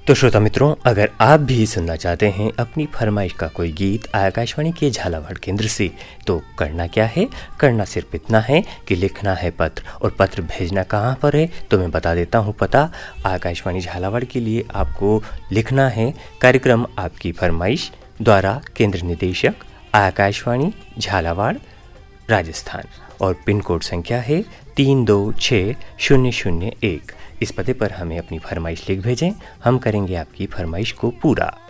तो श्रोता मित्रों, अगर आप भी सुनना चाहते हैं अपनी फरमाइश का कोई गीत आकाशवाणी के झालावाड़ केंद्र से, तो करना क्या है? करना सिर्फ इतना है कि लिखना है पत्र, और पत्र भेजना कहाँ पर है तो मैं बता देता हूँ पता। आकाशवाणी झालावाड़ के लिए आपको लिखना है कार्यक्रम आपकी फरमाइश, द्वारा केंद्र निदेशक आकाशवाणी झालावाड़ राजस्थान, और पिन कोड संख्या है 326001। इस पते पर हमें अपनी फरमाइश लिख भेजें, हम करेंगे आपकी फरमाइश को पूरा।